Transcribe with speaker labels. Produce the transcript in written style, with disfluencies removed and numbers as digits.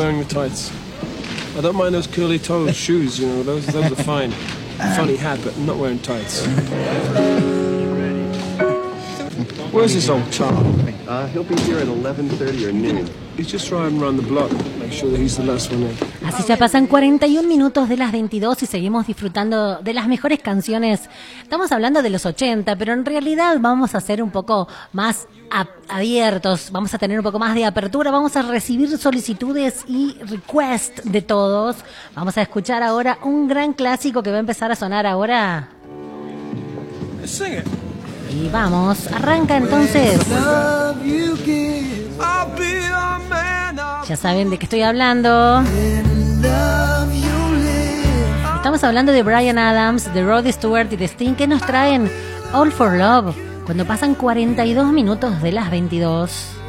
Speaker 1: wearing the tights. I don't mind those curly toe shoes, you know, those are fine. Funny hat, but I'm not wearing tights. Where's this old tar?
Speaker 2: He'll be here at 11:30 or noon.
Speaker 1: He's just riding around the block. Make sure that he's the last one in.
Speaker 3: Así ya pasan 41 minutos de las 22 y seguimos disfrutando de las mejores canciones. Estamos hablando de los 80, pero en realidad vamos a ser un poco más abiertos, vamos a tener un poco más de apertura, vamos a recibir solicitudes y requests de todos. Vamos a escuchar ahora un gran clásico que va a empezar a sonar ahora.
Speaker 1: Sing it.
Speaker 3: Y vamos, arranca entonces. Ya saben de qué estoy hablando. Estamos hablando de Bryan Adams, de Rod Stewart y de Sting, que nos traen All for Love cuando pasan 42 minutos de las 22.